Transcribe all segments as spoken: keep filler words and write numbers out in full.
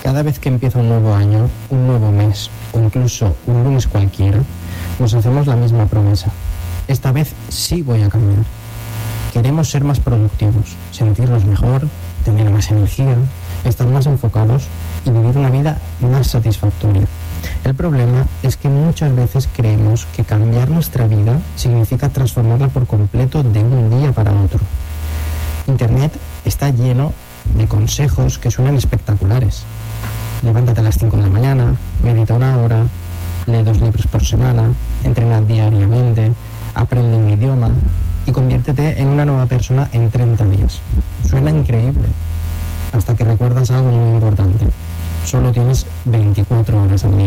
Cada vez que empieza un nuevo año, un nuevo mes o incluso un lunes cualquiera, nos hacemos la misma promesa. Esta vez sí voy a cambiar. Queremos ser más productivos, sentirnos mejor, tener más energía, estar más enfocados y vivir una vida más satisfactoria. El problema es que muchas veces creemos que cambiar nuestra vida significa transformarla por completo de un día para otro. Internet está lleno de consejos que suenan espectaculares. Levántate a las cinco de la mañana, medita una hora, lee dos libros por semana, entrena diariamente, aprende un idioma y conviértete en una nueva persona en treinta días. Suena increíble, hasta que recuerdas algo muy importante. Solo tienes veinticuatro horas al día.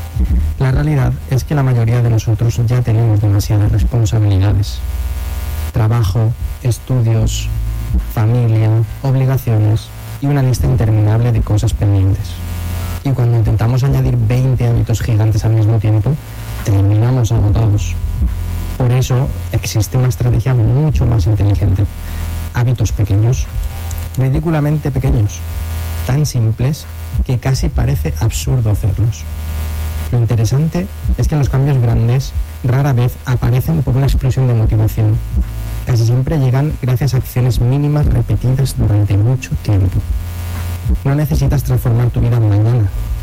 La realidad es que la mayoría de nosotros ya tenemos demasiadas responsabilidades. Trabajo, estudios, familia, obligaciones y una lista interminable de cosas pendientes. Y cuando intentamos añadir veinte hábitos gigantes al mismo tiempo, terminamos agotados. Por eso existe una estrategia mucho más inteligente. Hábitos pequeños, ridículamente pequeños, tan simples que casi parece absurdo hacerlos. Lo interesante es que los cambios grandes rara vez aparecen por una explosión de motivación. Casi siempre llegan gracias a acciones mínimas repetidas durante mucho tiempo. No necesitas transformar tu vida mañana,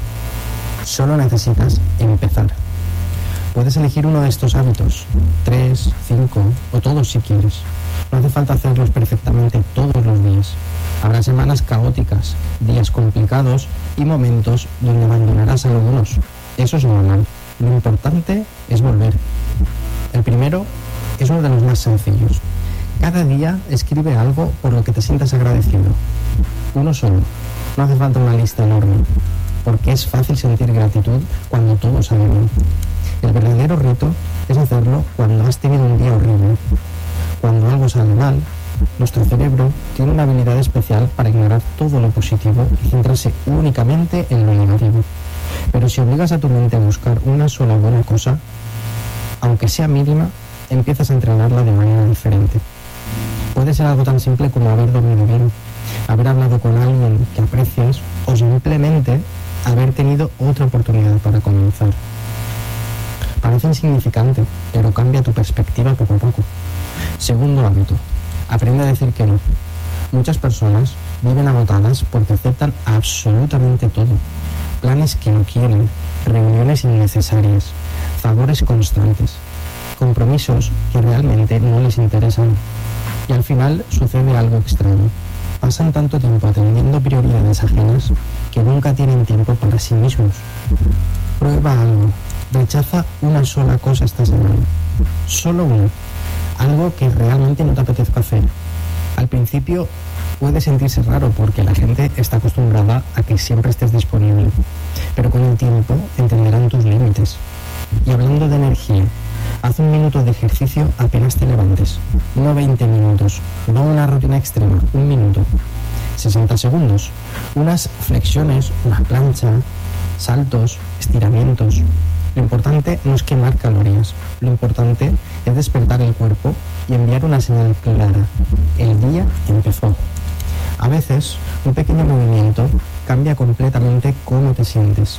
solo necesitas empezar. Puedes elegir uno de estos hábitos, tres, cinco o todos si quieres. No hace falta hacerlos perfectamente todos los días. Habrá semanas caóticas, días complicados y momentos donde abandonarás algunos. Eso es normal. Lo importante es volver. El primero es uno de los más sencillos. Cada día escribe algo por lo que te sientas agradecido. Uno solo. No hace falta una lista enorme, porque es fácil sentir gratitud cuando todo sale bien. El verdadero reto es hacerlo cuando has tenido un día horrible. Cuando algo sale mal, nuestro cerebro tiene una habilidad especial para ignorar todo lo positivo y centrarse únicamente en lo negativo. Pero si obligas a tu mente a buscar una sola buena cosa, aunque sea mínima, empiezas a entrenarla de manera diferente. Puede ser algo tan simple como haber dormido bien, haber hablado con alguien que aprecias o simplemente haber tenido otra oportunidad para comenzar. Parece insignificante, pero cambia tu perspectiva poco a poco. Segundo hábito, aprende a decir que no. Muchas personas viven agotadas porque aceptan absolutamente todo. Planes que no quieren, reuniones innecesarias, favores constantes, compromisos que realmente no les interesan. Y al final sucede algo extraño. Pasan tanto tiempo atendiendo prioridades ajenas que nunca tienen tiempo para sí mismos. Prueba algo. Rechaza una sola cosa esta semana. Solo una. Algo que realmente no te apetezca hacer. Al principio puede sentirse raro porque la gente está acostumbrada a que siempre estés disponible. Pero con el tiempo entenderán tus límites. Y hablando de energía, haz un minuto de ejercicio apenas te levantes. No veinte minutos, no una rutina extrema, un minuto. sesenta segundos. Unas flexiones, una plancha, saltos, estiramientos. Lo importante no es quemar calorías. Lo importante es despertar el cuerpo y enviar una señal clara. El día empezó. A veces, un pequeño movimiento cambia completamente cómo te sientes.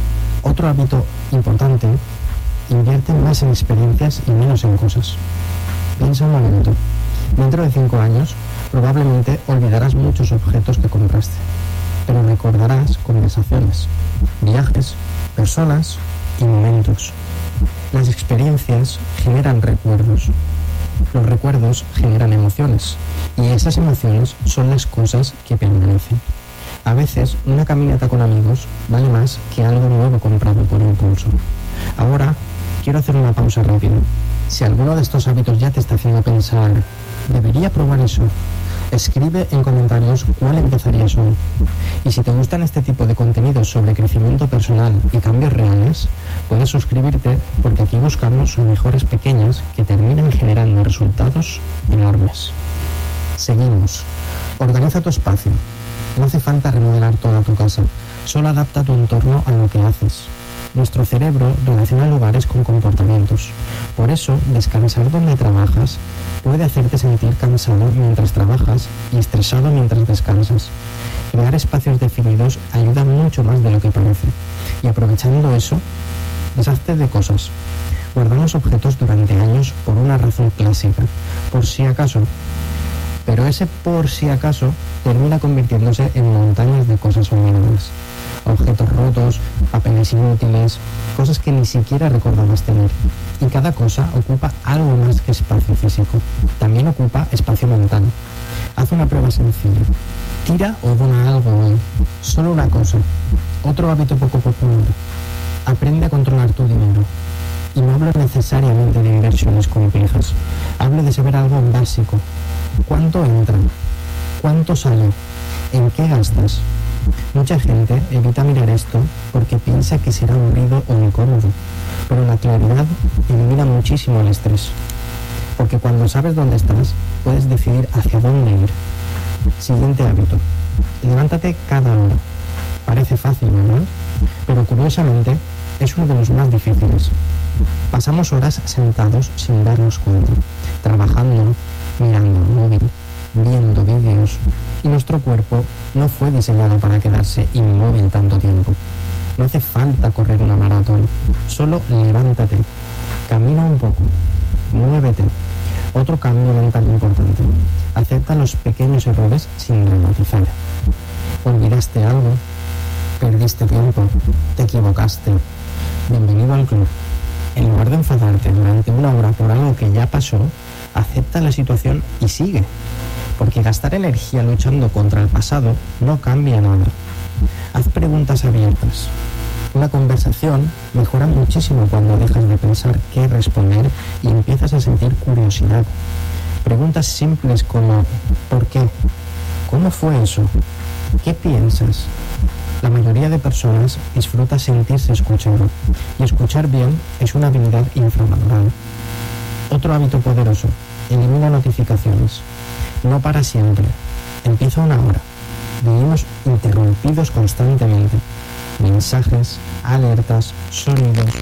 Otro hábito importante: invierte más en experiencias y menos en cosas. Piensa un momento. Dentro de cinco años, probablemente olvidarás muchos objetos que compraste, pero recordarás conversaciones, viajes, personas y momentos. Las experiencias generan recuerdos. Los recuerdos generan emociones, y esas emociones son las cosas que permanecen. A veces, una caminata con amigos vale más que algo nuevo comprado por impulso. Ahora, quiero hacer una pausa rápida. Si alguno de estos hábitos ya te está haciendo pensar, ¿debería probar eso?, escribe en comentarios cuál empezarías hoy. Y si te gustan este tipo de contenidos sobre crecimiento personal y cambios reales, puedes suscribirte, porque aquí buscamos mejoras pequeñas que terminan generando resultados enormes. Seguimos. Organiza tu espacio. No hace falta remodelar toda tu casa, solo adapta tu entorno a lo que haces. Nuestro cerebro relaciona lugares con comportamientos. Por eso, descansar donde trabajas puede hacerte sentir cansado mientras trabajas y estresado mientras descansas. Crear espacios definidos ayuda mucho más de lo que parece. Y aprovechando eso, deshazte de cosas. Guardamos objetos durante años por una razón clásica, por si acaso. Pero ese por si acaso termina convirtiéndose en montañas de cosas olvidadas. Objetos rotos, papeles inútiles, cosas que ni siquiera recordabas tener. Y cada cosa ocupa algo más que espacio físico. También ocupa espacio mental. Haz una prueba sencilla. Tira o dona algo hoy. Solo una cosa. Otro hábito poco popular. Aprende a controlar tu dinero. Y no hablo necesariamente de inversiones complejas. Hablo de saber algo básico. ¿Cuánto entra? ¿Cuánto sale? ¿En qué gastas? Mucha gente evita mirar esto porque piensa que será aburrido o incómodo, pero la claridad elimina muchísimo el estrés. Porque cuando sabes dónde estás, puedes decidir hacia dónde ir. Siguiente hábito. Levántate cada hora. Parece fácil, ¿verdad? Pero curiosamente es uno de los más difíciles. Pasamos horas sentados sin darnos cuenta, trabajando, mirando el móvil, viendo vídeos, y nuestro cuerpo no fue diseñado para quedarse inmóvil tanto tiempo. No hace falta correr una maratón, solo levántate, camina un poco, muévete. Otro cambio mental importante: acepta los pequeños errores sin dramatizar. Olvidaste algo, perdiste tiempo, te equivocaste. Bienvenido al club. En lugar de enfadarte durante una hora por algo que ya pasó, acepta la situación y sigue. Porque gastar energía luchando contra el pasado no cambia nada. Haz preguntas abiertas. Una conversación mejora muchísimo cuando dejas de pensar qué responder y empiezas a sentir curiosidad. Preguntas simples como ¿por qué? ¿Cómo fue eso? ¿Qué piensas? La mayoría de personas disfruta sentirse escuchado, y escuchar bien es una habilidad infravalorada. Otro hábito poderoso: elimina notificaciones. No para siempre. Empieza una hora. Vivimos interrumpidos constantemente. Mensajes, alertas, sonidos,